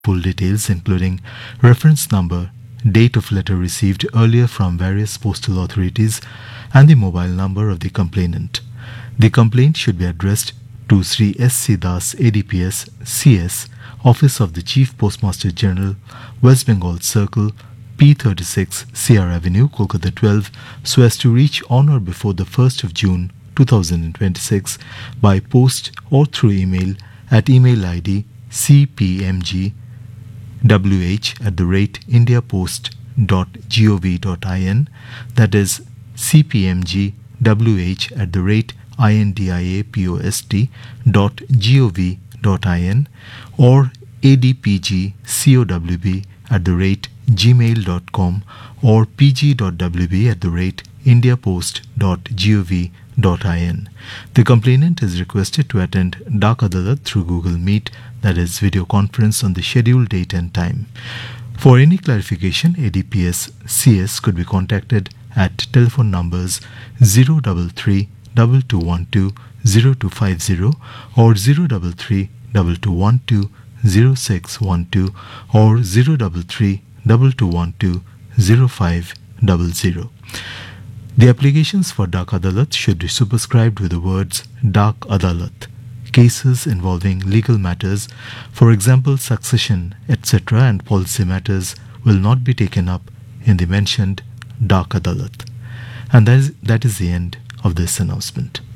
full details including reference number, date of letter received earlier from various postal authorities, and the mobile number of the complainant. The complaint should be addressed to Sri S. C. Das, ADPS, CS, Office of the Chief Postmaster General, West Bengal Circle, P36, CR Avenue, Kolkata 12, so as to reach on or before the 1st of June 2026 by post or through email at email ID cpmgwh@indiapost.gov.in, that is cpmgwh@indiapost.gov.in, or adpgcowb@gmail.com, or pg.wb@indiapost.gov.in. The complainant is requested to attend Dak Adalat through Google Meet, that is video conference, on the scheduled date and time. For any clarification, ADPS CS could be contacted at telephone numbers 033 2212 0250 or 033 2212 0612 or 033 2212 0500. The applications for Dak Adalat should be superscribed with the words Dak Adalat. Cases involving legal matters, for example succession, etc., and policy matters will not be taken up in the mentioned Dak Adalat. And that is the end of this announcement.